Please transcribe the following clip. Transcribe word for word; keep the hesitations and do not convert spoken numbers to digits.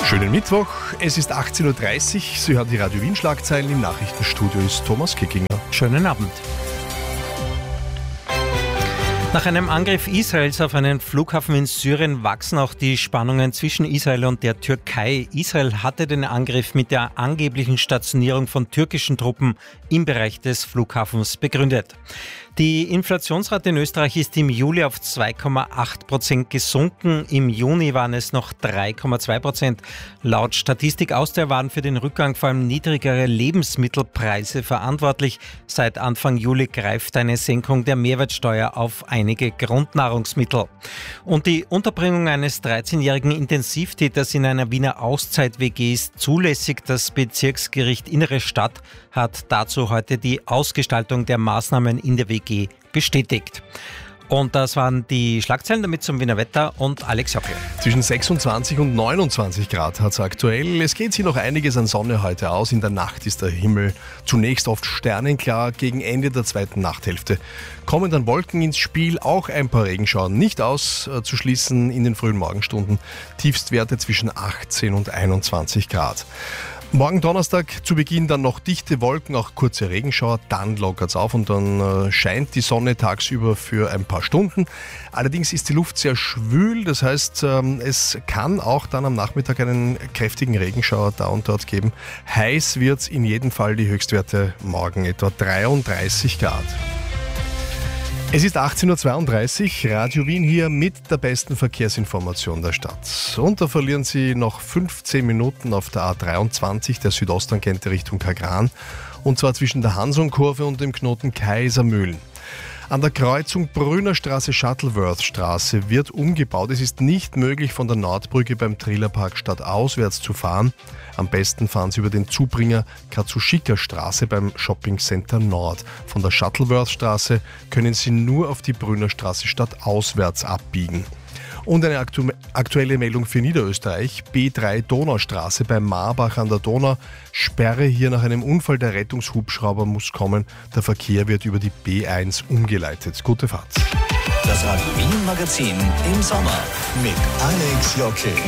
Schönen Mittwoch, es ist achtzehn Uhr dreißig. Sie hören die Radio Wien Schlagzeilen. Im Nachrichtenstudio ist Thomas Kickinger. Schönen Abend. Nach einem Angriff Israels auf einen Flughafen in Syrien wachsen auch die Spannungen zwischen Israel und der Türkei. Israel hatte den Angriff mit der angeblichen Stationierung von türkischen Truppen im Bereich des Flughafens begründet. Die Inflationsrate in Österreich ist im Juli auf zwei Komma acht Prozent gesunken. Im Juni waren es noch drei Komma zwei Prozent. Laut Statistik Austria waren für den Rückgang vor allem niedrigere Lebensmittelpreise verantwortlich. Seit Anfang Juli greift eine Senkung der Mehrwertsteuer auf einige Grundnahrungsmittel. Und die Unterbringung eines dreizehnjährigen Intensivtäters in einer Wiener Auszeit-W G ist zulässig. Das Bezirksgericht Innere Stadt hat dazu heute die Ausgestaltung der Maßnahmen in der W G bestätigt. Und das waren die Schlagzeilen, damit zum Wiener Wetter und Alex Jockel. Zwischen sechsundzwanzig und neunundzwanzig Grad hat es aktuell. Es geht sich noch einiges an Sonne heute aus. In der Nacht ist der Himmel zunächst oft sternenklar. Gegen Ende der zweiten Nachthälfte kommen dann Wolken ins Spiel. Auch ein paar Regenschauern nicht auszuschließen in den frühen Morgenstunden. Tiefstwerte zwischen achtzehn und einundzwanzig Grad. Morgen Donnerstag zu Beginn dann noch dichte Wolken, auch kurze Regenschauer, dann lockert es auf und dann äh, scheint die Sonne tagsüber für ein paar Stunden. Allerdings ist die Luft sehr schwül, das heißt, ähm, es kann auch dann am Nachmittag einen kräftigen Regenschauer da und dort geben. Heiß wird es in jedem Fall, die Höchstwerte morgen etwa dreiunddreißig Grad. Es ist achtzehn Uhr zweiunddreißig, Radio Wien hier mit der besten Verkehrsinformation der Stadt. Und da verlieren Sie noch fünfzehn Minuten auf der A dreiundzwanzig, der Südosttangente Richtung Kagran, und zwar zwischen der Hansonkurve und dem Knoten Kaisermühlen. An der Kreuzung Brünnerstraße-Shuttleworth-Straße wird umgebaut. Es ist nicht möglich, von der Nordbrücke beim Trillerpark stadtauswärts zu fahren. Am besten fahren Sie über den Zubringer Katsushika-Straße beim Shopping Center Nord. Von der Shuttleworth-Straße können Sie nur auf die Brünnerstraße stadtauswärts abbiegen. Und eine aktu- aktuelle Meldung für Niederösterreich. B drei Donaustraße bei Marbach an der Donau. Sperre hier nach einem Unfall. Der Rettungshubschrauber muss kommen. Der Verkehr wird über die B eins umgeleitet. Gute Fahrt. Das Radio Wien Magazin im Sommer mit Alex Jockel.